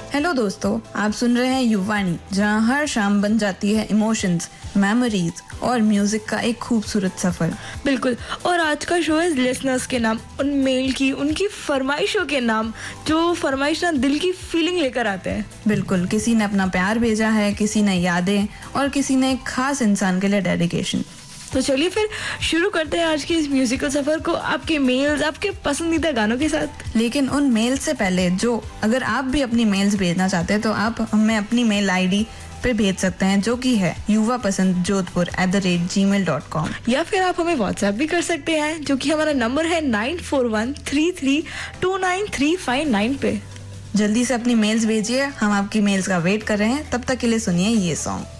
Hello दोस्तों, आप सुन रहे हैं युवानी, जहां हर शाम बन जाती है इमोशंस, मेमोरीज और म्यूजिक का एक खूबसूरत सफर। बिल्कुल। और आज का शो है लिसनर्स के नाम, उन मेल की, उनकी फरमाइशों के नाम, जो फरमाइश ना दिल की फीलिंग लेकर आते हैं। बिल्कुल, किसी ने अपना प्यार भेजा है, किसी ने यादें और किसी ने एक खास इंसान के लिए डेडिकेशन। तो चलिए फिर शुरू करते हैं आज के इस म्यूजिकल सफर को आपके मेल्स, आपके पसंदीदा गानों के साथ। लेकिन उन मेल से पहले, जो अगर आप भी अपनी मेल्स भेजना चाहते हैं तो आप हमें अपनी मेल आईडी पे भेज सकते हैं, जो कि है yuvapasandjodhpur@gmail.com। या फिर आप हमें व्हाट्सएप भी कर सकते हैं, जो कि हमारा नंबर है 9413329359 पे। जल्दी से अपनी मेल्स भेजिए, हम आपकी मेल्स का वेट कर रहे हैं। तब तक के लिए सुनिए ये सॉन्ग।